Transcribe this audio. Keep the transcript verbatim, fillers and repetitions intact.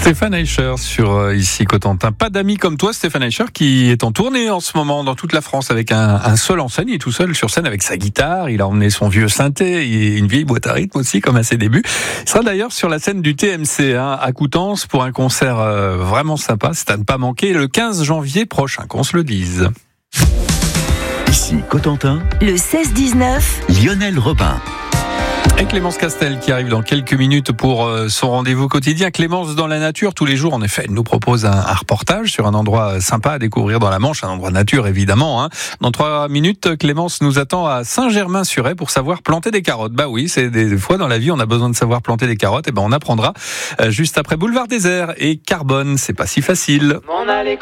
Stéphane Eicher sur euh, ici Cotentin. Pas d'amis comme toi, Stéphane Eicher, qui est en tournée en ce moment dans toute la France avec un, un seul en scène. Il est tout seul sur scène avec sa guitare. Il a emmené son vieux synthé et une vieille boîte à rythme aussi, comme à ses débuts. Il sera d'ailleurs sur la scène du T M C hein, à Coutances pour un concert euh, vraiment sympa. C'est à ne pas manquer le quinze janvier prochain, qu'on se le dise. Ici Cotentin, le seize dix-neuf, Lionel Robin. Et Clémence Castel qui arrive dans quelques minutes pour son rendez-vous quotidien. Clémence dans la nature, tous les jours, en effet, elle nous propose un, un reportage sur un endroit sympa à découvrir dans la Manche, un endroit nature évidemment. Hein. Dans trois minutes, Clémence nous attend à Saint-Germain-sur-Aie pour savoir planter des carottes. Bah oui, c'est des fois dans la vie, on a besoin de savoir planter des carottes. Et ben on apprendra juste après Boulevard Désert et Carbone. C'est pas si facile. M'en aller